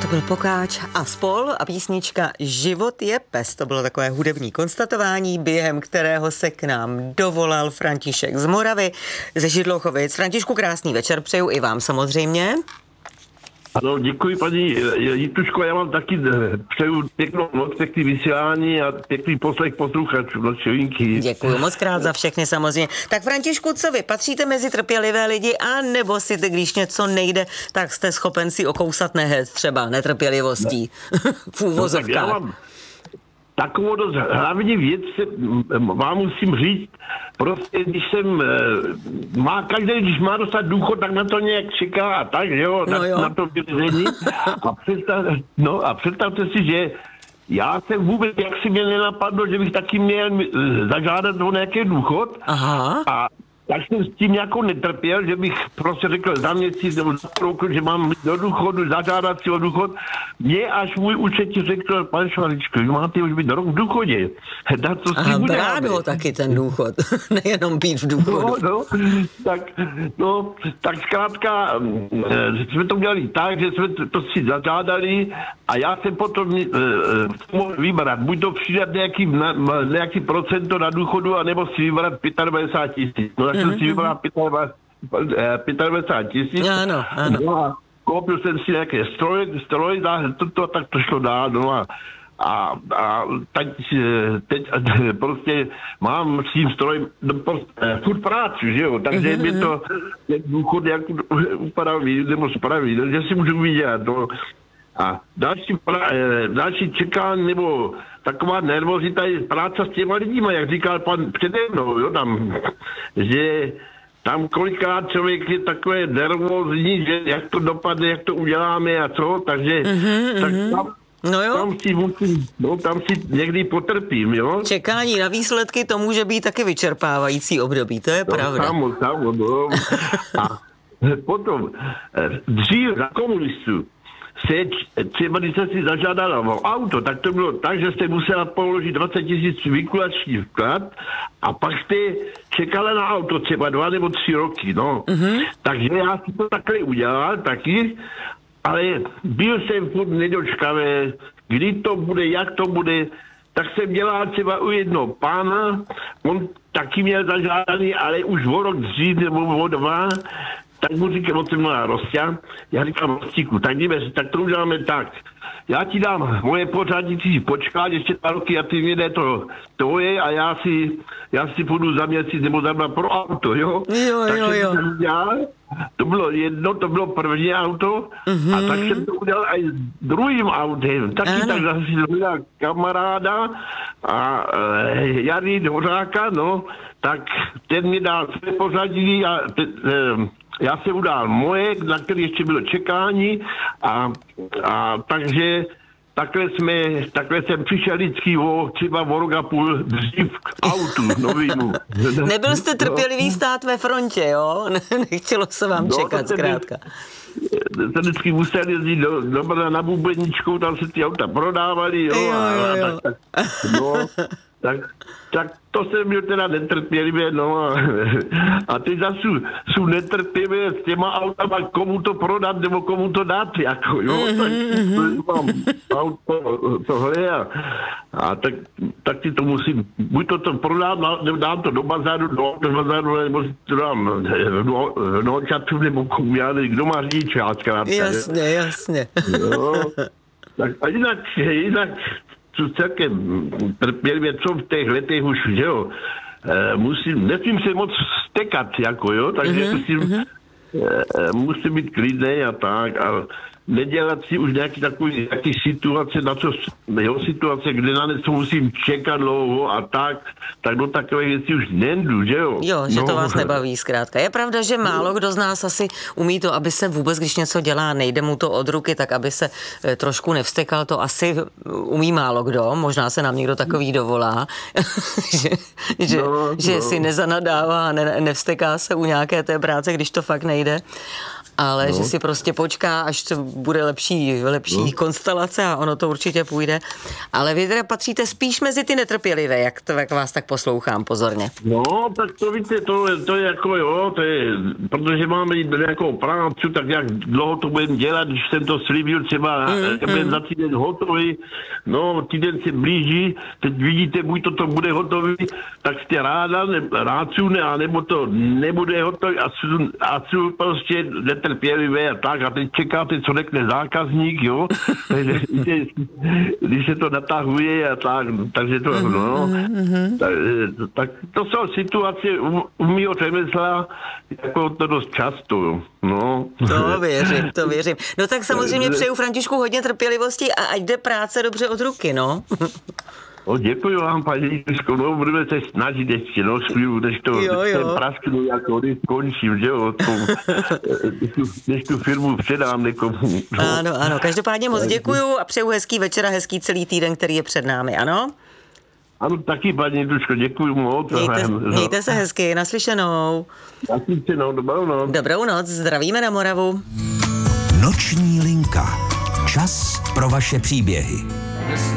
byl Pokáč a spol a písnička Život je pes. To bylo takové hudební konstatování, během kterého se k nám dovolal František z Moravy, ze Židlochovic. Františku, krásný večer přeju i vám samozřejmě. Ano, děkuji paní Jituško, já vám taky přeju pěknou noc, pěkný vysílání a pěkný poslech posluchačů, nočovinky. Děkuji moc krát za všechny samozřejmě. Tak Františku, co vy, patříte mezi trpělivé lidi a nebo si když něco nejde, tak jste schopen si okousat nehet třeba netrpělivostí v úvozovkách? No, takovou dost hlavní věc vám musím říct, prostě když když má dostat důchod, tak na to nějak čeká a tak, jo, na to vyřešení. A představte si, že já jsem vůbec, jak si mě nenapadlo, že bych taky měl zažádat o nějaký důchod. Aha. A tak jsem s tím jako netrpěl, že bych prostě řekl za měsíc nebo za rok, že mám do důchodu, zažádat si o důchod. Mě až můj účetní řekl, pane Švaričko, vy máte už být rok v důchodě. A brát ho taky ten důchod, nejenom být v důchodu. Tak zkrátka jsme to dělali tak, že jsme to si zažádali a já jsem potom mohl vybrat. Buď to přidat nějaký procento na důchodu, anebo si vybrat 55 000. No tak jsem si vybral 55 000. Ano. No a koupil jsem si nějaké stroj, tak to šlo dál, no a teď prostě mám s tím strojem furt práci, že jo, takže mě to důchod jako upraví, nebo spraví, že si můžu vidět, no. A další čekání, nebo taková nervozita je práce s těma lidima, jak říkal pan přede mnou, jo, že tam kolikrát člověk je takové nervózní, že jak to dopadne, jak to uděláme a co, takže tak tam si někdy potrpím, jo. Čekání na výsledky, to může být taky vyčerpávající období, to je pravda. Samo, no. A potom dřív za komunistů třeba když jste si zažádala o auto, tak to bylo tak, že jste musela položit 20 000 vykulační vklad a pak jste čekala na auto třeba 2 nebo 3 roky, no. Takže já si to takhle udělal taky, ale byl jsem furt nedočkavé, kdy to bude, jak to bude, tak jsem dělal třeba u jednoho pána, on taky měl zažádaný, ale už o rok dřív nebo o 2, tak mu říkám, jsem měla Rostia, já říkám Rostíku, tak to uděláme tak. Já ti dám moje pořadí, ty si počkat ještě 2 roky a ty mě jde to je a já si půjdu za měsíc nebo za 2 pro auto, jo? Jo. To bylo jedno, to bylo první auto a tak jsem to udělal i s druhým autem. Taky tak zase druhá kamaráda a Jary Dvořáka, no, tak ten mi dal své pořadí a já jsem udál moje, na které ještě bylo čekání a takže takhle jsem přišel vždycky třeba o rok a půl dřív k autu novýmu. Nebyl jste trpělivý stát ve frontě, jo? Nechtělo se vám čekat zkrátka. Se vždycky musel jezdit do Brna na Bubeničku, tam se ty auta prodávali, jo. Tak to jsem byl teda netrpělivě, no a teď zase jsou netrpělivé s těma autama, komu to prodat nebo komu to dát, jako, jo, tak mám auto tohle a tak si to musím, buď to prodám, nebo dám to do bazáru, nebo si to dám do čatu, nebo já nevím, kdo má řidičák, zkrátka. Jasně. Jo, tak a jinak celkem trpělivě, co v těch letech už, že jo, nesmím se moc stekat, jako, jo, takže musím být klidnej a tak, a nedělat si už nějaký situace, situace, kde na něco musím čekat dlouho a tak do takové věci už nejdu, že jo? Jo, že to vás nebaví zkrátka. Je pravda, že málo kdo z nás asi umí to, aby se vůbec, když něco dělá, nejde mu to od ruky, tak aby se trošku nevstekal, to asi umí málo kdo, možná se nám někdo takový dovolá, že si nezanadává a nevsteká se u nějaké té práce, když to fakt nejde. ale že si prostě počká, až to bude lepší konstelace a ono to určitě půjde. Ale vy teda patříte spíš mezi ty netrpělivé, jak vás tak poslouchám pozorně. No, tak to víte, to je jako protože máme nějakou práci, tak jak dlouho to budeme dělat, když jsem to slíbil, třeba budeme za týden hotový, no, týden se blíží, teď vidíte, buď to bude hotový, tak jste rácu, nebo to nebude hotový a jsou prostě netrpělivé a tak, a teď čekáte, co řekne zákazník, jo, takže když se to natahuje a tak, takže to, tak to jsou situace u mýho řemesla, jako to dost často, no. To věřím. No tak samozřejmě přeju Františku hodně trpělivosti a ať jde práce dobře od ruky, no. No, děkuji vám, paní Jiřko, no, budeme se snažit ještě, no, chvíli, než to prasknu, jako končím, že jo, než tu firmu předám někomu. No. Ano, každopádně moc děkuju a přeju hezký večer a hezký celý týden, který je před námi, ano? Ano, taky, paní Duško, děkuji moc. Mějte se hezky, naslyšenou. Naslyšenou, dobrou noc. Dobrou noc, zdravíme na Moravu. Noční linka. Čas pro vaše příběhy.